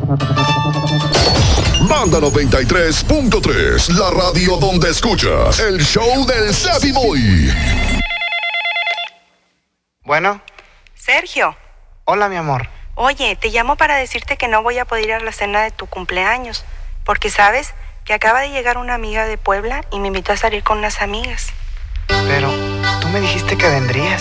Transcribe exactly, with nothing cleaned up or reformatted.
Banda noventa y tres punto tres, la radio donde escuchas el show del Savvy Boy. Bueno. Sergio. Hola, mi amor. Oye, te llamo para decirte que no voy a poder ir a la cena de tu cumpleaños, porque sabes que acaba de llegar una amiga de Puebla y me invitó a salir con unas amigas. Pero tú me dijiste que vendrías.